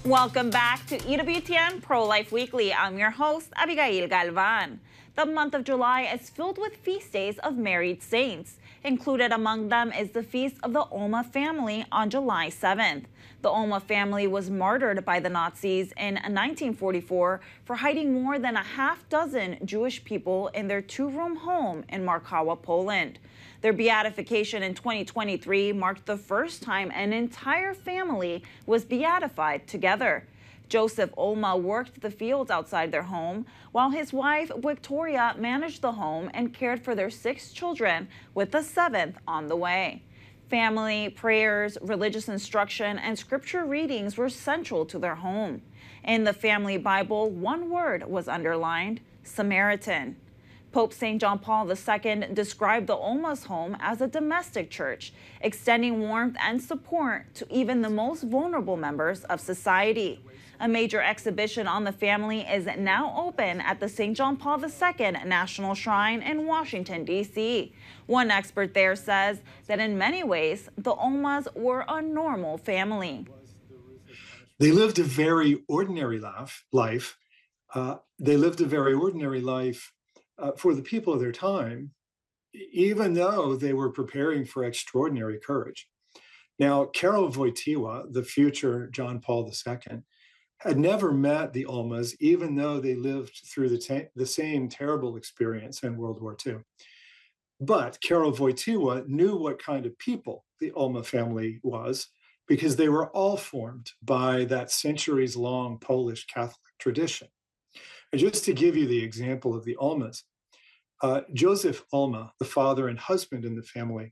Welcome back to EWTN Pro-Life Weekly. I'm your host, Abigail Galvan. The month of July is filled with feast days of married saints. Included among them is the feast of the Ulma family on July 7th. The Ulma family was martyred by the Nazis in 1944 for hiding more than a half dozen Jewish people in their two-room home in Markawa, Poland. Their beatification in 2023 marked the first time an entire family was beatified together. Joseph Ulma worked the fields outside their home, while his wife Victoria managed the home and cared for their 6 children, with the 7th on the way. Family, prayers, religious instruction, and scripture readings were central to their home. In the family Bible, one word was underlined: Samaritan. Pope St. John Paul II described the Ulma's home as a domestic church, extending warmth and support to even the most vulnerable members of society. A major exhibition on the family is now open at the St. John Paul II National Shrine in Washington, D.C. One expert there says that in many ways, the Ulmas were a normal family. They lived a very ordinary life. They lived a very ordinary life for the people of their time, even though they were preparing for extraordinary courage. Now, Karol Wojtyła, the future John Paul II, had never met the Ulmas, even though they lived through the same terrible experience in World War II. But Karol Wojtyła knew what kind of people the Ulma family was, because they were all formed by that centuries-long Polish Catholic tradition. And just to give you the example of the Ulmas, Joseph Ulma, the father and husband in the family,